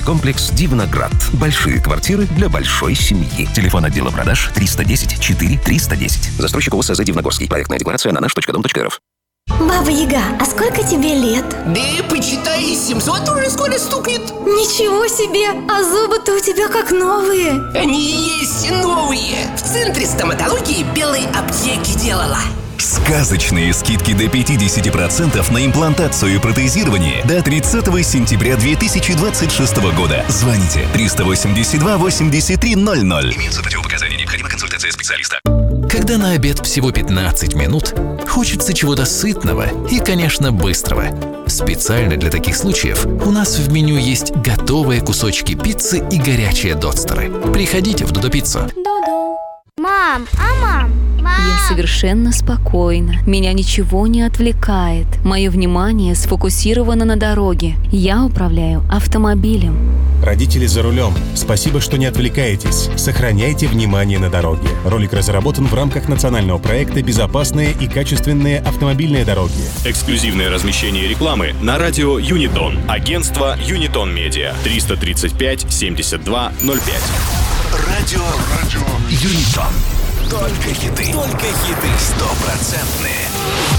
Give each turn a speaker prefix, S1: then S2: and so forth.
S1: комплекс «Дивноград». Большие квартиры для большой семьи. Телефон отдела продаж 310 4 310. Застройщик ОСЗ «Дивногорский». Проектная декларация на наш.дом.рф.
S2: Баба Яга, а сколько тебе лет?
S3: Да почитай, 700 уже скоро стукнет.
S2: Ничего себе! А зубы-то у тебя как новые.
S3: Они есть новые. В центре стоматологии Белой аптеки делала.
S4: Сказочные скидки до 50% на имплантацию и протезирование до 30 сентября 2026 года. Звоните 382 83 00. Имеются противопоказания. Необходима консультация специалиста.
S5: Когда на обед всего 15 минут, хочется чего-то сытного и, конечно, быстрого. Специально для таких случаев у нас в меню есть готовые кусочки пиццы и горячие додстеры. Приходите в Додо Пиццу.
S6: Мам,
S7: Я совершенно спокойна. Меня ничего не отвлекает. Мое внимание сфокусировано на дороге. Я управляю автомобилем.
S8: Родители за рулем. Спасибо, что не отвлекаетесь. Сохраняйте внимание на дороге. Ролик разработан в рамках национального проекта «Безопасные и качественные автомобильные дороги».
S9: Эксклюзивное размещение рекламы на радио Юнитон. Агентство Юнитон Медиа. 335 72 05.
S4: Радио Юнитон. Только хиты. Только хиты. 100%.